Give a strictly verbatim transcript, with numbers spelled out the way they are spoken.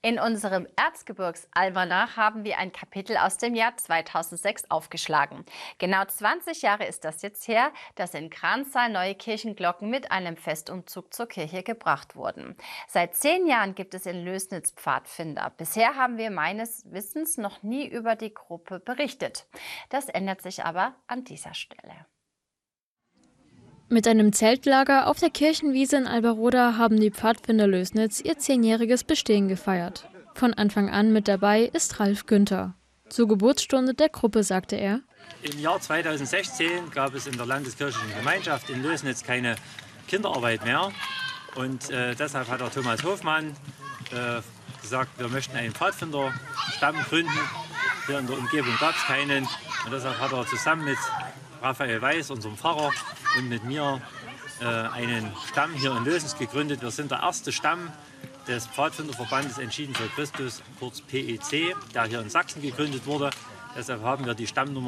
In unserem Erzgebirgsalmanach haben wir ein Kapitel aus dem Jahr zweitausendsechs aufgeschlagen. Genau zwanzig Jahre ist das jetzt her, dass in Kransal neue Kirchenglocken mit einem Festumzug zur Kirche gebracht wurden. Seit zehn Jahren gibt es in Lößnitz Pfadfinder. Bisher haben wir meines Wissens noch nie über die Gruppe berichtet. Das ändert sich aber an dieser Stelle. Mit einem Zeltlager auf der Kirchenwiese in Alberoda haben die Pfadfinder Lößnitz ihr zehnjähriges Bestehen gefeiert. Von Anfang an mit dabei ist Ralf Günther. Zur Geburtsstunde der Gruppe sagte er: Im Jahr zweitausendsechzehn gab es in der Landeskirchlichen Gemeinschaft in Lößnitz keine Kinderarbeit mehr. Und äh, deshalb hat der Thomas Hofmann äh, gesagt, wir möchten einen Pfadfinderstamm gründen. Hier in der Umgebung gab es keinen. Und deshalb hat er zusammen mit Raphael Weiß, unserem Pfarrer, und mit mir äh, einen Stamm hier in Lößnitz gegründet. Wir sind der erste Stamm des Pfadfinderverbandes Entschieden für Christus, kurz P E C, der hier in Sachsen gegründet wurde. Deshalb haben wir die Stammnummer